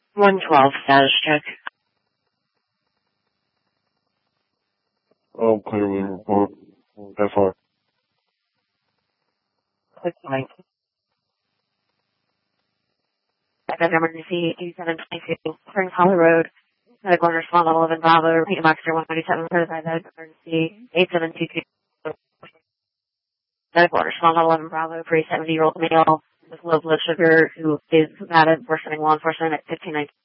112 status check. Clearly report. FR. Quick point. Second emergency 8722, Springs Hollow Road. Medical response level 11 Bravo, Peyton Baxter 197, certified medical emergency 8722. Medical response level 11 Bravo, 70-year-old male with low blood sugar who is combative worsening law enforcement at 1519.